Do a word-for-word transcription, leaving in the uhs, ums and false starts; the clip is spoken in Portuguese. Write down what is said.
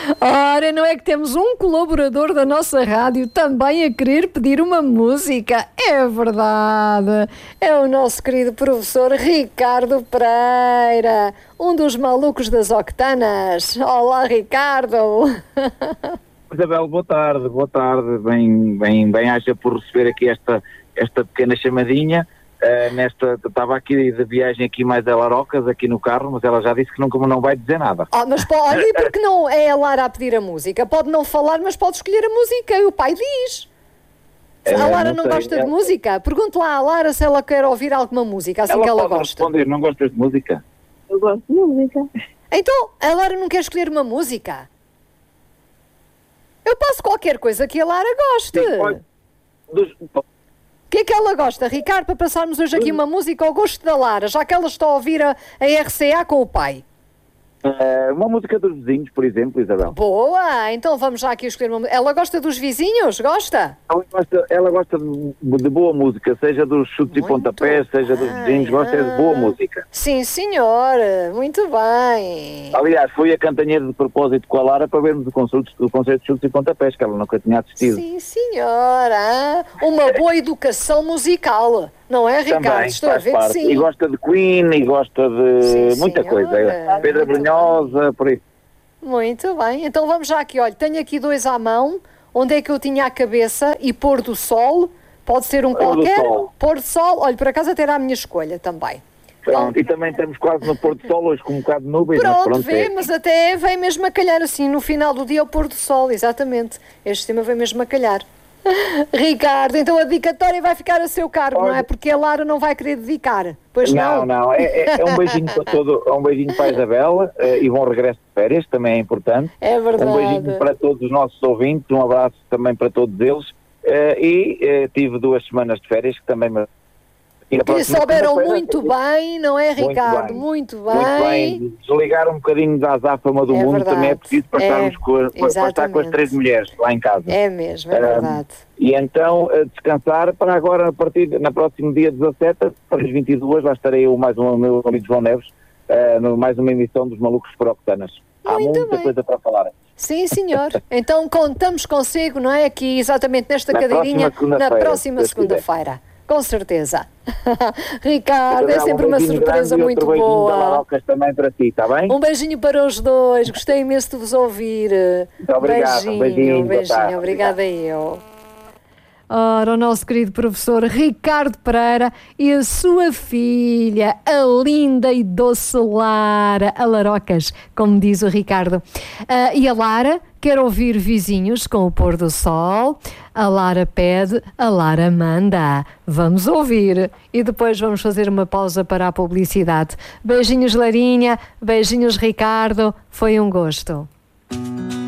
Ora, não é que temos um colaborador da nossa rádio também a querer pedir uma música? É verdade. É o nosso querido professor Ricardo Pereira, um dos malucos das octanas. Olá, Ricardo. Isabel, boa tarde, boa tarde. Bem, bem, bem haja por receber aqui esta, esta pequena chamadinha. Uh, nesta, estava aqui de viagem aqui mais a Larocas, aqui no carro, mas ela já disse que nunca não vai dizer nada. Ah, mas olha, e porque não é a Lara a pedir a música? Pode não falar, mas pode escolher a música, e o pai diz. A Uh, Lara não não, sei, gosta é- de música? Pergunte lá à Lara se ela quer ouvir alguma música, assim ela que ela pode gosta. responder, não gostas de música? Eu gosto de música. Então, a Lara não quer escolher uma música? Eu passo qualquer coisa que a Lara goste. Sim, pode. Dos- O que é que ela gosta, Ricardo, para passarmos hoje aqui uma música ao gosto da Lara, já que ela está a ouvir a, a R C A com o pai? Uh, uma música dos vizinhos, por exemplo, Isabel. Boa! Então vamos já aqui escolher uma música. Ela gosta dos vizinhos? Gosta? Ela gosta, ela gosta de, de boa música, seja dos chutes e Muito pontapés, seja dos bem. vizinhos, gosta é de boa Ah. música. Sim, senhor. Muito bem. Aliás, fui a Cantanheira de propósito com a Lara para vermos o concerto, o concerto de chutes e pontapés, que ela nunca tinha assistido. Sim, senhora. Uma boa educação musical. Não é, Ricardo? Também, Estou a faz ver que parte. sim. E gosta de Queen, e gosta de Sim, muita senhora. coisa. Pedra Muito Brunhosa, por aí. Muito bem. Então vamos já aqui. Olha, tenho aqui dois à mão. Onde é que eu tinha a cabeça? E pôr do sol. Pode ser um Pôr do qualquer. sol. Pôr do sol. Olha, por acaso até era a minha escolha também. Pronto, e também estamos quase no pôr do sol hoje com um bocado de nuvens, mas Pronto, pronto. vê, é. mas até vem mesmo a calhar assim, no final do dia, o pôr do sol, exatamente. Este tema vem mesmo a calhar. Ricardo, então a dedicatória vai ficar a seu cargo, Olha- não é? Porque a Lara não vai querer dedicar. Pois não? Não, não, é, é- é um beijinho para todo, é um beijinho para a Isabela eh, e bom regresso de férias, também é importante. É verdade. Um beijinho para todos os nossos ouvintes, um abraço também para todos eles. eh, e eh, tive duas semanas de férias que também me... E na Que lhe próxima souberam segunda-feira- muito bem, não é, Muito Ricardo? bem. Muito bem. Muito bem, desligar um bocadinho da azáfama do É mundo verdade. também é preciso para, É, estarmos com a, para estar com as exatamente. três mulheres lá em casa. É mesmo, é Ah, verdade. E então eh, descansar para agora, a partir de- na próximo dia dezassete, para as vinte e duas, lá estarei eu mais um meu amigo João Neves, eh, no, mais uma emissão dos Malucos por Octanas. Há Muito muita bem. coisa para falar. Sim, senhor. Então contamos consigo, não é? Aqui exatamente nesta Na cadeirinha, próxima na segunda-feira, próxima se Deus quiser. segunda-feira. Com certeza. Ricardo, é Isabel, sempre um uma beijinho surpresa grande e muito outro beijinho da boa. Larocas também para ti, está bem? Um beijinho para os dois, gostei imenso de vos ouvir. Muito obrigado, um beijinho, boa tarde. Obrigada eu. Ora, o nosso querido professor Ricardo Pereira e a sua filha, a linda e doce Lara, a Larocas, como diz o Ricardo. Ah, e a Lara quer ouvir Vizinhos com o pôr do sol. A Lara pede, a Lara manda. Vamos ouvir. E depois vamos fazer uma pausa para a publicidade. Beijinhos, Larinha. Beijinhos, Ricardo. Foi um gosto.